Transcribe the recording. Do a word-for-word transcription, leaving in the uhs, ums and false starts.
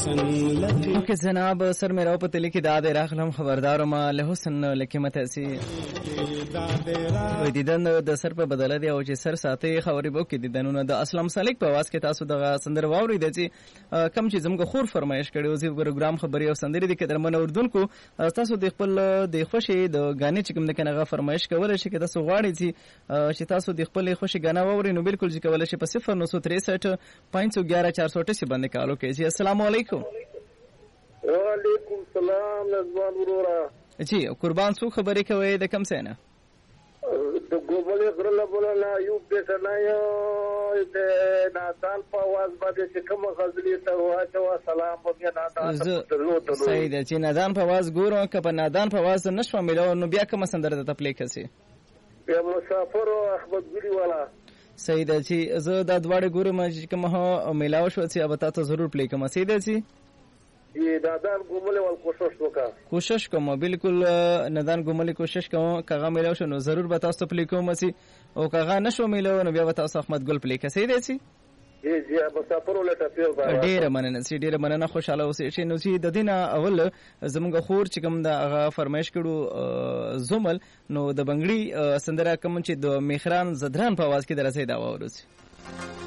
اوکے جناب سر میرا پته لیکي دا د راغلم خبردار ما له حسن لکمت اسی وې دیدن د سر په بدله دی او چې سر ساتي خبرې بو کې دیدنونه د اسلام سالک په واس کې تاسو دغه سندر واوري د چې کم چې زموږ خور فرمایش کړي او زی پروګرام خبري او سندري د کډر من اردوونکو تاسو د خپل د خوشي د غانې چې کوم د کنه فرمایش کول شي کې تاسو غواړئ چې تاسو د خپل خوشي غانا واوري نو بالکل چې کول شي په صفر نو سو تریسٹھ پانچ سو گیارہ چار سو اٹھاسی باندې کالو کې جی السلام علیکم. وعلیکم السلام نزوان ورورا جی قربان سو خبرې کوي د کم څه نه د ګوبلې غرله بوله یو د سنایو د ناتال په واز باندې چې کوم غزلې ته واچو سلام په ناتال ته صحیح ده چې نادان په واز ګورو که په نادان په واز نشو ملو نو بیا کوم سندره ته پلی کسي بیا مسافر او احمد ګری والا صحیح ده چې زه دا دواړه ګورم چې کوم ملاو شو چې ابتا ته ضرور پلی کوم صحیح ده چې یہ نادان گوملے وال کوشش وکا کوشش کوم بالکل نادان گوملے کوشش کوم کغه ملو شنو ضرور به تاسو پلی کوم سي او کغه نشو ملو نو بیا تاسو احمد ګل پلی کسي دی سي جی جی مسافر ولټه پیو با ډیر مننه سي ډیر مننه خوشاله اوسئ چې نو چې د دینه اول زموږ خور چې کوم دا هغه فرمایش کړو زمل نو د بنگړي سندره کوم چې د میخران زدران په आवाज کې درسه دا وورسي